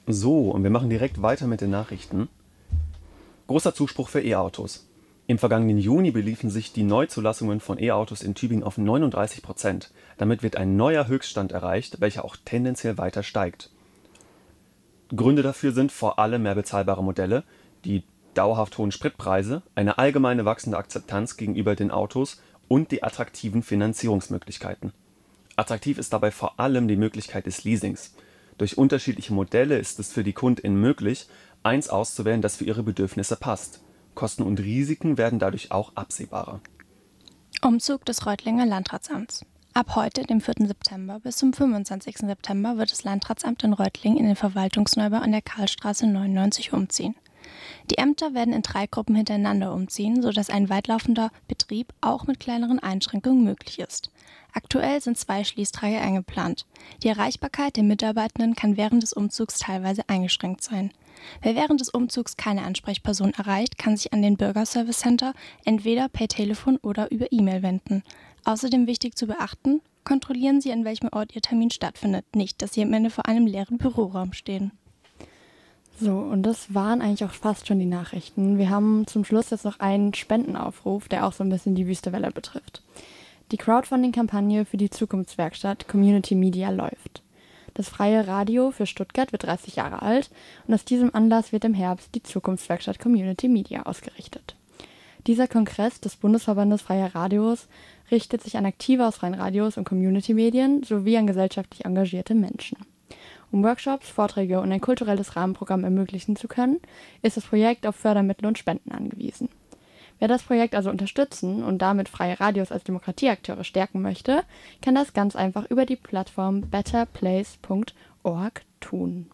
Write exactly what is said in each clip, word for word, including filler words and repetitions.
So, und wir machen direkt weiter mit den Nachrichten. Großer Zuspruch für E-Autos. Im vergangenen Juni beliefen sich die Neuzulassungen von E-Autos in Tübingen auf neununddreißig Prozent. Damit wird ein neuer Höchststand erreicht, welcher auch tendenziell weiter steigt. Gründe dafür sind vor allem mehr bezahlbare Modelle, die dauerhaft hohen Spritpreise, eine allgemeine wachsende Akzeptanz gegenüber den Autos und die attraktiven Finanzierungsmöglichkeiten. Attraktiv ist dabei vor allem die Möglichkeit des Leasings. Durch unterschiedliche Modelle ist es für die KundInnen möglich, eins auszuwählen, das für ihre Bedürfnisse passt. Kosten und Risiken werden dadurch auch absehbarer. Umzug des Reutlinger Landratsamts. Ab heute, dem vierten September, bis zum fünfundzwanzigsten September wird das Landratsamt in Reutlingen in den Verwaltungsneubau an der Karlstraße neunundneunzig umziehen. Die Ämter werden in drei Gruppen hintereinander umziehen, sodass ein weitlaufender Betrieb auch mit kleineren Einschränkungen möglich ist. Aktuell sind zwei Schließtage eingeplant. Die Erreichbarkeit der Mitarbeitenden kann während des Umzugs teilweise eingeschränkt sein. Wer während des Umzugs keine Ansprechperson erreicht, kann sich an den Bürgerservice Center entweder per Telefon oder über E-Mail wenden. Außerdem wichtig zu beachten, kontrollieren Sie, an welchem Ort Ihr Termin stattfindet, nicht, dass Sie am Ende vor einem leeren Büroraum stehen. So, und das waren eigentlich auch fast schon die Nachrichten. Wir haben zum Schluss jetzt noch einen Spendenaufruf, der auch so ein bisschen die Wüste Welle betrifft. Die Crowdfunding-Kampagne für die Zukunftswerkstatt Community Media läuft. Das Freie Radio für Stuttgart wird dreißig Jahre alt und aus diesem Anlass wird im Herbst die Zukunftswerkstatt Community Media ausgerichtet. Dieser Kongress des Bundesverbandes Freier Radios richtet sich an Aktive aus freien Radios und Community-Medien sowie an gesellschaftlich engagierte Menschen. Um Workshops, Vorträge und ein kulturelles Rahmenprogramm ermöglichen zu können, ist das Projekt auf Fördermittel und Spenden angewiesen. Wer das Projekt also unterstützen und damit freie Radios als Demokratieakteure stärken möchte, kann das ganz einfach über die Plattform better place punkt org tun.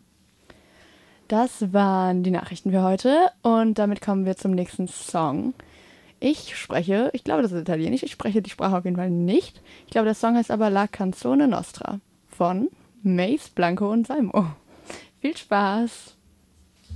Das waren die Nachrichten für heute und damit kommen wir zum nächsten Song. Ich spreche, ich glaube, das ist Italienisch, ich spreche die Sprache auf jeden Fall nicht. Ich glaube, der Song heißt aber La Canzone Nostra von Mace, Blanco und Salmo. Viel Spaß!